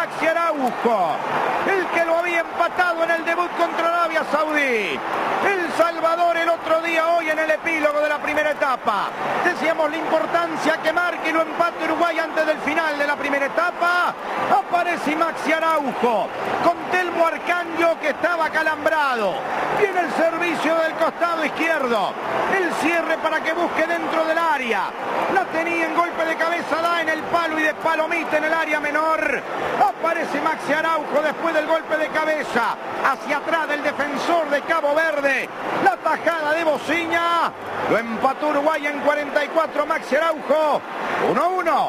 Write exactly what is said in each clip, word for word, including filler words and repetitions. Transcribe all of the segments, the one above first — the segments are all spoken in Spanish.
Maxi Araujo, el que lo había empatado en el debut contra Arabia Saudí. El Salvador el otro día, hoy en el epílogo de la primera etapa. Decíamos la importancia que marque y lo empate Uruguay antes del final de la primera etapa. Aparece Maxi Araujo con Telmo Arcangio, que estaba acalambrado. Viene el servicio del costado izquierdo. El cierre para que busque dentro del área. La tenía en golpe de cabeza, da en el palo y de palomita en el área menor. Aparece Maxi Araujo después del golpe de cabeza. Hacia atrás del defensor de Cabo Verde. La tajada de Bociña. Lo empató Uruguay en cuarenta y cuatro. Maxi Araujo. uno a uno.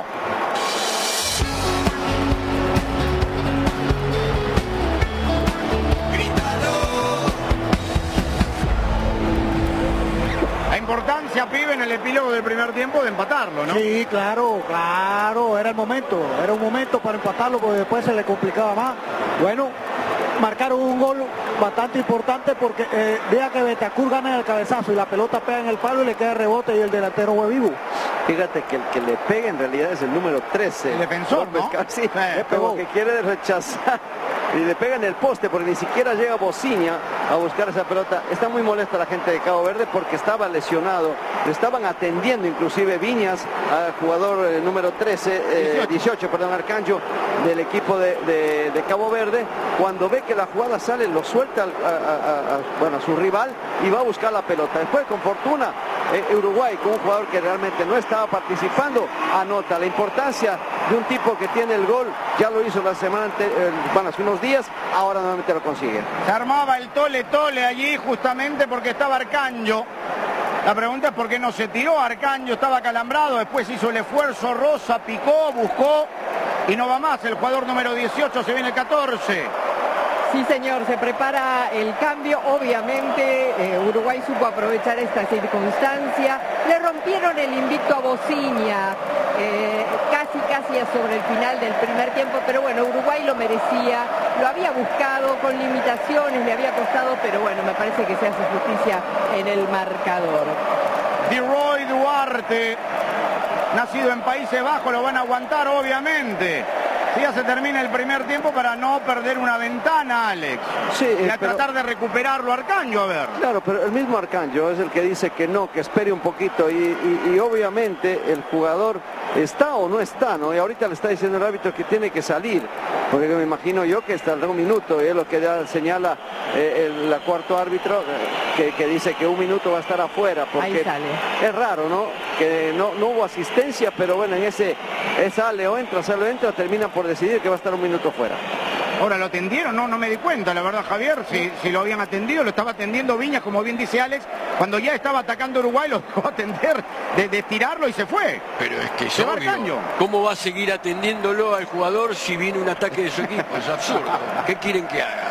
La importancia, pibe, en el epílogo del primer tiempo de empatarlo, ¿no? Sí, claro, claro, era el momento, era un momento para empatarlo porque después se le complicaba más. Bueno, marcaron un gol bastante importante porque eh, vea que Bentancur gana el cabezazo y la pelota pega en el palo y le queda rebote y el delantero fue vivo. Fíjate que el que le pega en realidad es el número trece. El defensor, ¿no? Sí, eh, como que quiere rechazar y le pega en el poste porque ni siquiera llega Bociña a buscar esa pelota. Está muy molesta la gente de Cabo Verde porque estaba lesionado. Le estaban atendiendo inclusive Viñas al jugador eh, número trece, eh, dieciocho, perdón, Arcangio, del equipo de, de, de Cabo Verde. Cuando ve que la jugada sale, lo suelta a, a, a, a, bueno, a su rival y va a buscar la pelota. Después, con fortuna, eh, Uruguay, con un jugador que realmente no estaba participando, anota. La importancia de un tipo que tiene el gol, ya lo hizo la semana anterior, eh, bueno, hace unos días, ahora nuevamente lo consigue. Se armaba el tole-tole allí justamente porque estaba Arcangio. La pregunta es por qué no se tiró. Arcangio estaba acalambrado, después hizo el esfuerzo, Rosa picó, buscó y no va más. El jugador número dieciocho, se viene el catorce. Sí, señor, se prepara el cambio. Obviamente eh, Uruguay supo aprovechar esta circunstancia. Le rompieron el invicto a Bociña, eh, casi, casi sobre el final del primer tiempo, pero bueno, Uruguay lo merecía, lo había buscado con limitaciones, le había costado, pero bueno, me parece que se hace justicia en el marcador. Diroy Duarte, nacido en Países Bajos, lo van a aguantar obviamente. Sí, ya se termina el primer tiempo para no perder una ventana, Alex. Sí, y a pero... tratar de recuperarlo Arcangio, a ver. Claro, pero el mismo Arcangio es el que dice que no, que espere un poquito y, y, y obviamente el jugador está o no está, ¿no? Y ahorita le está diciendo el árbitro que tiene que salir, porque me imagino yo que está un minuto y es lo que ya señala eh, el la cuarto árbitro, eh, que, que dice que un minuto va a estar afuera, porque ahí sale. Es raro, ¿no? Que no, no hubo asistencia, pero bueno, en ese es sale o entra, sale o entra, termina por decidir que va a estar un minuto fuera. Ahora, ¿lo atendieron? No, no me di cuenta, la verdad, Javier, si, si lo habían atendido, lo estaba atendiendo Viñas, como bien dice Alex, cuando ya estaba atacando Uruguay, lo dejó atender, de, de tirarlo y se fue. Pero es que es se va obvio. Arcangio. ¿Cómo va a seguir atendiéndolo al jugador si viene un ataque de su equipo? Es absurdo. ¿Qué quieren que haga?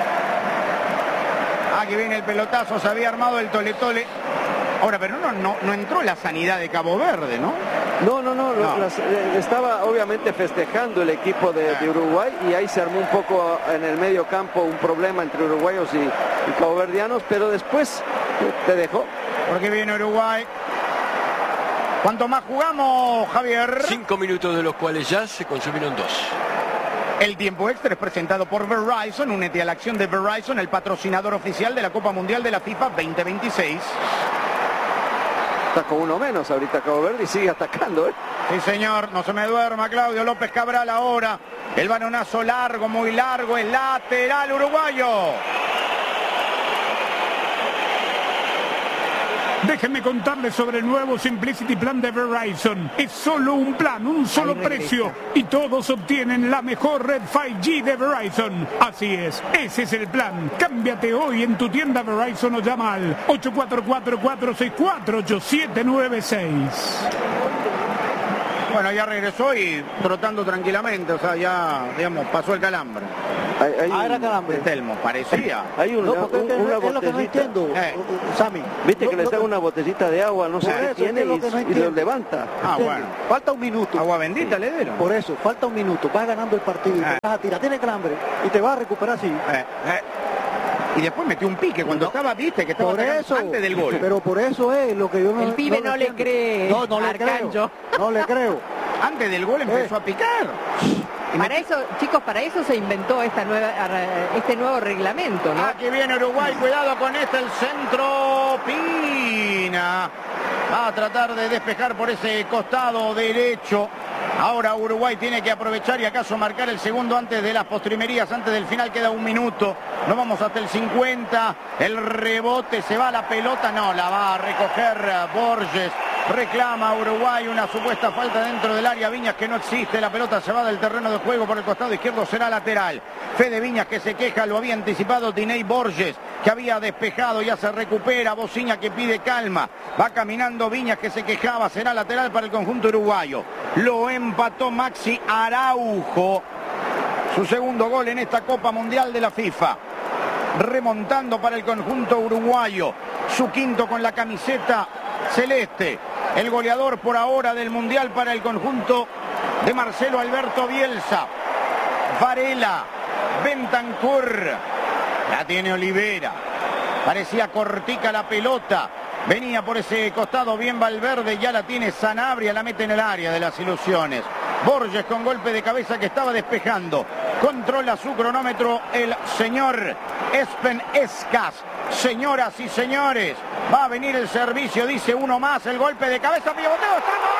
Aquí viene el pelotazo, se había armado el tole-tole. Ahora, pero no, no, no entró la sanidad de Cabo Verde, ¿no? No, no, no, no. Las, eh, estaba obviamente festejando el equipo de, de Uruguay y ahí se armó un poco en el medio campo un problema entre uruguayos y, y caboverdianos, pero después eh, te dejó. Porque viene Uruguay. ¿Cuánto más jugamos, Javier? Cinco minutos de los cuales ya se consumieron dos. El tiempo extra es presentado por Verizon. Únete a la acción de Verizon, el patrocinador oficial de la Copa Mundial de la FIFA veinte veintiséis. Está con uno menos ahorita Cabo Verde y sigue atacando, ¿eh? Sí, señor, no se me duerma Claudio López Cabral ahora. El balonazo largo, muy largo, es lateral uruguayo. Déjenme contarles sobre el nuevo Simplicity Plan de Verizon. Es solo un plan, un solo precio. Y todos obtienen la mejor red cinco G de Verizon. Así es, ese es el plan. Cámbiate hoy en tu tienda Verizon o llama al ocho cuatro cuatro, cuatro seis cuatro, ocho siete nueve seis. Bueno, ya regresó y trotando tranquilamente, o sea, ya, digamos, pasó el calambre. Hay, hay ah, un, era calambre. Telmo, parecía. Hay una, no, un, es, una es lo que no entiendo, eh. Sammy. Viste lo, que le está una botellita de agua, no sé qué tiene, es lo y, que no y lo levanta. Ah, ¿Entiendes? bueno. Falta un minuto. Agua bendita le dieron. Por eso, falta un minuto. Vas ganando el partido y eh. te vas a tirar. Tiene calambre y te vas a recuperar así. Eh, eh. Y después metió un pique cuando no. estaba, viste, que estaba por eso, antes del gol. Pero por eso es lo que yo no El pibe no, no le cree. No, no le Arcangio. creo. No le creo. Antes del gol empezó eh. a picar. Para eso, chicos, para eso se inventó esta nueva, este nuevo reglamento, ¿no? Aquí viene Uruguay, cuidado con este, el centro, Pina. Va a tratar de despejar por ese costado derecho. Ahora Uruguay tiene que aprovechar y acaso marcar el segundo antes de las postrimerías, antes del final queda un minuto. No vamos hasta el cincuenta, el rebote, se va la pelota, no, la va a recoger Borges. Reclama Uruguay una supuesta falta dentro del área. Viñas que no existe, la pelota se va del terreno de juego por el costado izquierdo, será lateral. Fede Viñas que se queja, lo había anticipado Diney Borges, que había despejado, ya se recupera. Bociña que pide calma, va caminando Viñas que se quejaba, será lateral para el conjunto uruguayo. Lo empató Maxi Araujo, su segundo gol en esta Copa Mundial de la FIFA. Remontando para el conjunto uruguayo, su quinto con la camiseta celeste. El goleador por ahora del Mundial para el conjunto de Marcelo Alberto Bielsa. Varela, Bentancur, la tiene Olivera. Parecía cortica la pelota. Venía por ese costado bien Valverde, ya la tiene Sanabria, la mete en el área de las ilusiones. Borges con golpe de cabeza que estaba despejando. Controla su cronómetro el señor Espen Escas. Señoras y señores, va a venir el servicio, dice uno más, el golpe de cabeza, pivoteo, está